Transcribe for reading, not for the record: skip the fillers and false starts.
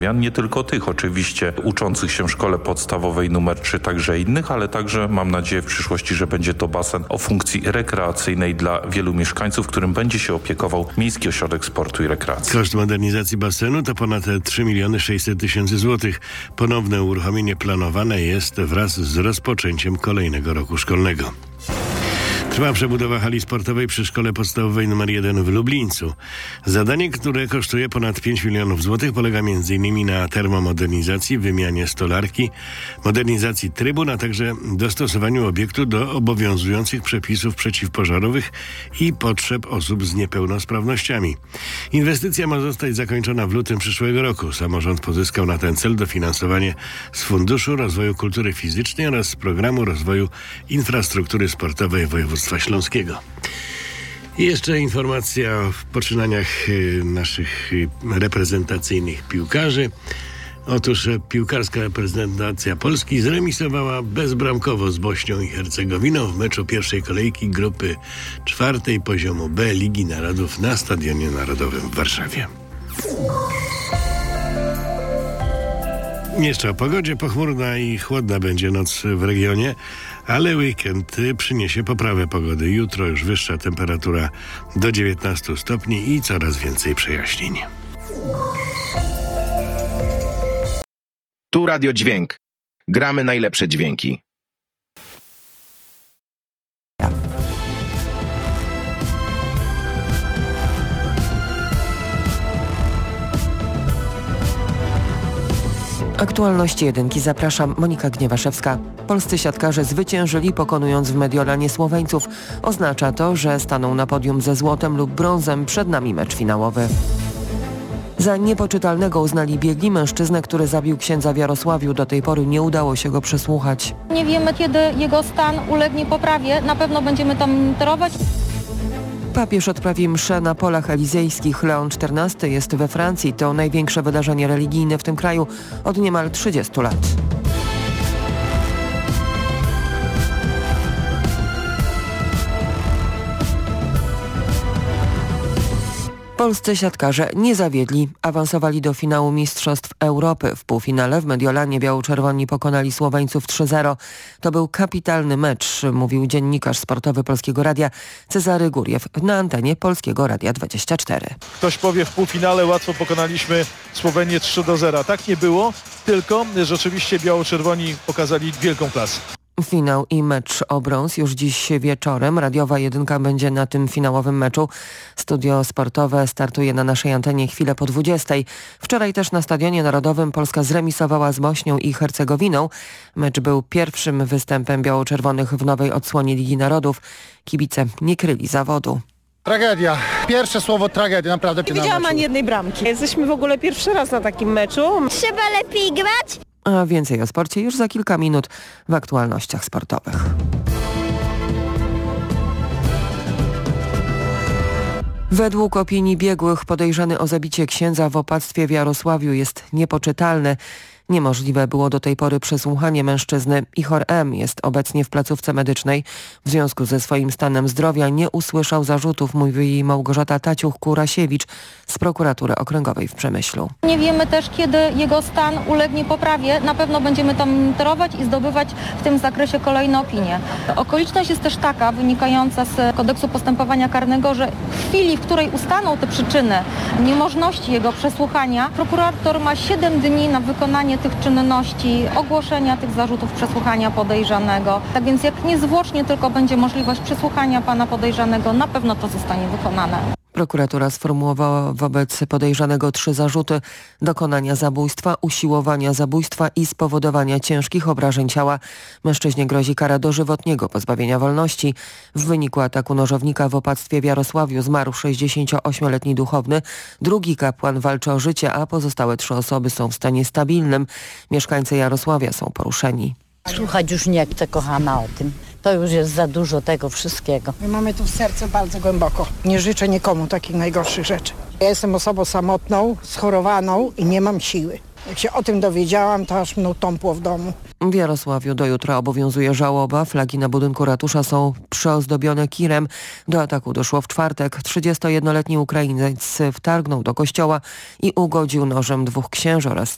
Nie tylko tych oczywiście uczących się w szkole podstawowej numer 3, także innych, ale także mam nadzieję w przyszłości, że będzie to basen o funkcji rekreacyjnej dla wielu mieszkańców, którym będzie się opiekował Miejski Ośrodek Sportu i Rekreacji. Koszt modernizacji basenu to ponad 3 600 000 złotych. Ponowne uruchomienie planowane jest wraz z rozpoczęciem kolejnego roku szkolnego. Trwa przebudowa hali sportowej przy szkole podstawowej nr 1 w Lublińcu. Zadanie, które kosztuje ponad 5 milionów złotych, polega m.in. na termomodernizacji, wymianie stolarki, modernizacji trybun, a także dostosowaniu obiektu do obowiązujących przepisów przeciwpożarowych i potrzeb osób z niepełnosprawnościami. Inwestycja ma zostać zakończona w lutym przyszłego roku. Samorząd pozyskał na ten cel dofinansowanie z Funduszu Rozwoju Kultury Fizycznej oraz z Programu Rozwoju Infrastruktury Sportowej Województwa Śląskiego. I jeszcze informacja o poczynaniach naszych reprezentacyjnych piłkarzy. Otóż piłkarska reprezentacja Polski zremisowała bezbramkowo z Bośnią i Hercegowiną w meczu pierwszej kolejki grupy 4 poziomu B Ligi Narodów na Stadionie Narodowym w Warszawie. Jeszcze o pogodzie. Pochmurna i chłodna będzie noc w regionie, ale weekend przyniesie poprawę pogody. Jutro już wyższa temperatura do 19 stopni i coraz więcej przejaśnień. Tu Radio Dźwięk. Gramy najlepsze dźwięki. Aktualności jedynki, zapraszam, Monika Gniewaszewska. Polscy siatkarze zwyciężyli, pokonując w Mediolanie Słoweńców. Oznacza to, że staną na podium ze złotem lub brązem. Przed nami mecz finałowy. Za niepoczytalnego uznali biegli mężczyznę, który zabił księdza w Jarosławiu. Do tej pory nie udało się go przesłuchać. Nie wiemy, kiedy jego stan ulegnie poprawie. Na pewno będziemy to monitorować. Papież odprawi mszę na polach elizejskich. Leon XIV jest we Francji. To największe wydarzenie religijne w tym kraju od niemal 30 lat. Polscy siatkarze nie zawiedli. Awansowali do finału Mistrzostw Europy. W półfinale w Mediolanie biało-czerwoni pokonali Słoweńców 3-0. To był kapitalny mecz, mówił dziennikarz sportowy Polskiego Radia Cezary Górjew na antenie Polskiego Radia 24. Ktoś powie, w półfinale łatwo pokonaliśmy Słowenię 3-0. Tak nie było, tylko rzeczywiście biało-czerwoni pokazali wielką klasę. Finał i mecz o brąz już dziś wieczorem. Radiowa jedynka będzie na tym finałowym meczu. Studio sportowe startuje na naszej antenie chwilę po 20. Wczoraj też na Stadionie Narodowym Polska zremisowała z Bośnią i Hercegowiną. Mecz był pierwszym występem biało-czerwonych w nowej odsłonie Ligi Narodów. Kibice nie kryli zawodu. Tragedia. Pierwsze słowo tragedia, naprawdę. Nie widziałam ani jednej bramki. Jesteśmy w ogóle pierwszy raz na takim meczu. Trzeba lepiej grać. A więcej o sporcie już za kilka minut w aktualnościach sportowych. Według opinii biegłych podejrzany o zabicie księdza w opactwie w Jarosławiu jest niepoczytalny. Niemożliwe było do tej pory przesłuchanie mężczyzny. Ichor M. jest obecnie w placówce medycznej. W związku ze swoim stanem zdrowia nie usłyszał zarzutów, mówi Małgorzata Taciuch-Kurasiewicz z prokuratury okręgowej w Przemyślu. Nie wiemy też, kiedy jego stan ulegnie poprawie. Na pewno będziemy to monitorować i zdobywać w tym zakresie kolejne opinie. Okoliczność jest też taka, wynikająca z kodeksu postępowania karnego, że w chwili, w której ustaną te przyczyny niemożności jego przesłuchania, prokurator ma 7 dni na wykonanie tych czynności, ogłoszenia tych zarzutów, przesłuchania podejrzanego. Tak więc jak niezwłocznie tylko będzie możliwość przesłuchania pana podejrzanego, na pewno to zostanie wykonane. Prokuratura sformułowała wobec podejrzanego 3 zarzuty: dokonania zabójstwa, usiłowania zabójstwa i spowodowania ciężkich obrażeń ciała. Mężczyźnie grozi kara dożywotniego pozbawienia wolności. W wyniku ataku nożownika w opactwie w Jarosławiu zmarł 68-letni duchowny. Drugi kapłan walczy o życie, a pozostałe 3 osoby są w stanie stabilnym. Mieszkańcy Jarosławia są poruszeni. Słuchać już nie chcę, kochana, o tym. To już jest za dużo tego wszystkiego. My mamy tu w sercu bardzo głęboko. Nie życzę nikomu takich najgorszych rzeczy. Ja jestem osobą samotną, schorowaną i nie mam siły. Jak się o tym dowiedziałam, to aż mną tąpło w domu. W Jarosławiu do jutra obowiązuje żałoba. Flagi na budynku ratusza są przyozdobione kirem. Do ataku doszło w czwartek. 31-letni Ukrainiec wtargnął do kościoła i ugodził nożem 2 księży oraz